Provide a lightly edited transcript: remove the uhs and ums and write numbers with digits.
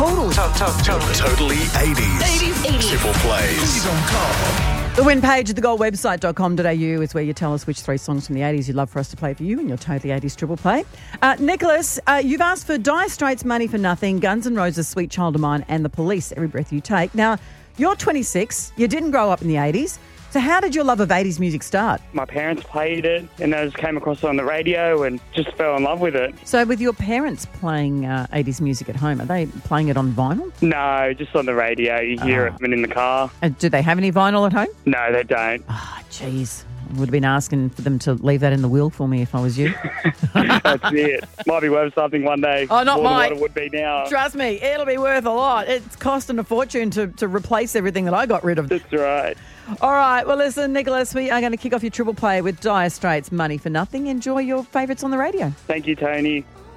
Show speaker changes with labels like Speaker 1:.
Speaker 1: Totally 80s. Triple plays.
Speaker 2: The win page at thegoldwebsite.com.au is where you tell us which 3 songs from the 80s you'd love for us to play for you in your Totally 80s triple play. Nicholas, you've asked for Dire Straits' Money for Nothing, Guns N' Roses' Sweet Child of Mine and The Police, Every Breath You Take. Now, you're 26, you didn't grow up in the 80s, so how did your love of 80s music start?
Speaker 3: My parents played it and I just came across it on the radio and just fell in love with it.
Speaker 2: So with your parents playing 80s music at home, are they playing it on vinyl?
Speaker 3: No, just on the radio. You hear it when in the car.
Speaker 2: Do they have any vinyl at home?
Speaker 3: No, they don't.
Speaker 2: Oh, jeez. I would have been asking for them to leave that in the will for me if I was you.
Speaker 3: That's it. Might be worth something one day.
Speaker 2: Oh, not
Speaker 3: more
Speaker 2: mine.
Speaker 3: than what it would be now.
Speaker 2: Trust me, it'll be worth a lot. It's costing a fortune to replace everything that I got rid of.
Speaker 3: That's right.
Speaker 2: All right. Well, listen, Nicholas, we are going to kick off your triple play with Dire Straits' Money for Nothing. Enjoy your favourites on the radio.
Speaker 3: Thank you, Tony.